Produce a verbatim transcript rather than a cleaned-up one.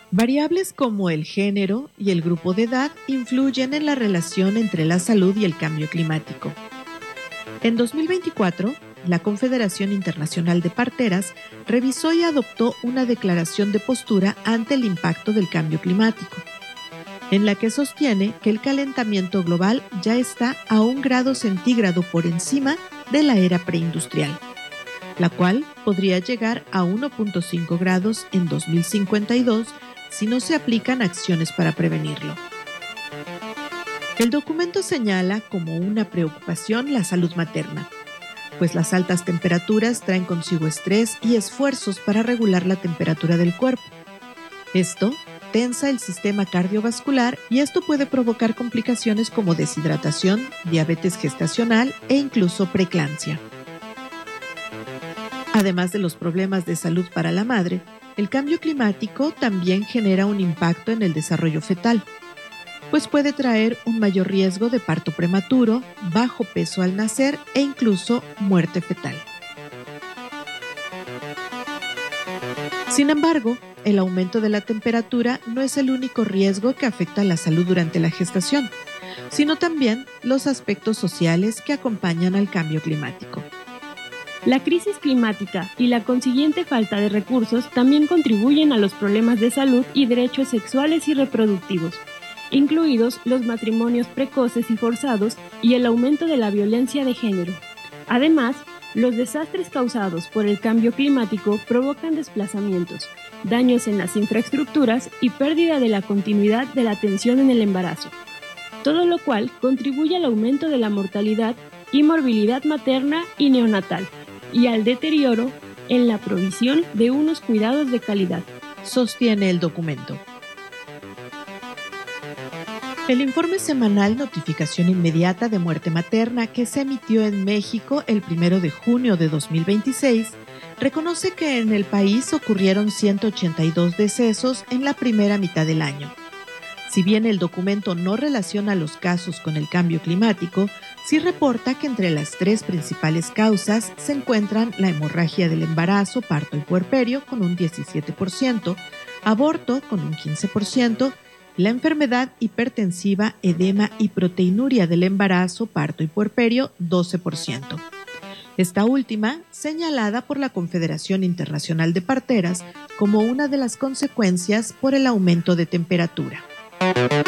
Variables como el género y el grupo de edad influyen en la relación entre la salud y el cambio climático. En dos mil veinticuatro, la Confederación Internacional de Parteras revisó y adoptó una declaración de postura ante el impacto del cambio climático, en la que sostiene que el calentamiento global ya está a un grado centígrado por encima de la era preindustrial, la cual podría llegar a uno punto cinco grados en dos mil cincuenta y dos si no se aplican acciones para prevenirlo. El documento señala como una preocupación la salud materna, pues las altas temperaturas traen consigo estrés y esfuerzos para regular la temperatura del cuerpo. Esto tensa el sistema cardiovascular y esto puede provocar complicaciones como deshidratación, diabetes gestacional e incluso preeclampsia. Además de los problemas de salud para la madre, el cambio climático también genera un impacto en el desarrollo fetal, pues puede traer un mayor riesgo de parto prematuro, bajo peso al nacer e incluso muerte fetal. Sin embargo, el aumento de la temperatura no es el único riesgo que afecta a la salud durante la gestación, sino también los aspectos sociales que acompañan al cambio climático. La crisis climática y la consiguiente falta de recursos también contribuyen a los problemas de salud y derechos sexuales y reproductivos, incluidos los matrimonios precoces y forzados y el aumento de la violencia de género. Además, los desastres causados por el cambio climático provocan desplazamientos, daños en las infraestructuras y pérdida de la continuidad de la atención en el embarazo, todo lo cual contribuye al aumento de la mortalidad y morbilidad materna y neonatal, y al deterioro en la provisión de unos cuidados de calidad, sostiene el documento. El informe semanal Notificación Inmediata de Muerte Materna, que se emitió en México el primero de junio de dos mil veintiséis, reconoce que en el país ocurrieron ciento ochenta y dos decesos en la primera mitad del año. Si bien el documento no relaciona los casos con el cambio climático, sí reporta que entre las tres principales causas se encuentran la hemorragia del embarazo, parto y puerperio con un diecisiete por ciento, aborto con un quince por ciento, la enfermedad hipertensiva, edema y proteinuria del embarazo, parto y puerperio, doce por ciento. Esta última, señalada por la Confederación Internacional de Parteras como una de las consecuencias por el aumento de temperatura.